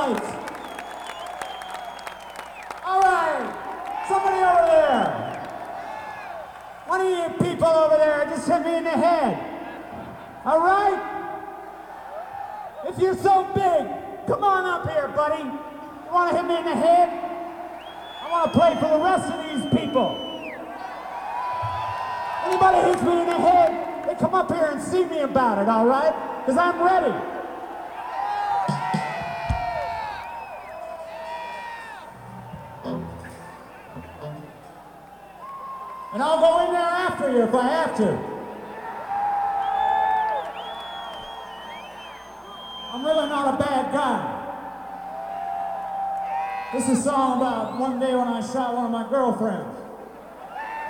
right. All right. Somebody over there. One of you people over there just hit me in the head. All right? If you're so big, come on up here, buddy. You want to hit me in the head? I want to play for the rest of these people. Anybody hits me in the head, they come up here and see me about it, all right? Because I'm ready. And I'll go in there after you if I have to. I'm really not a bad guy. This is a song about one day when I shot one of my girlfriends.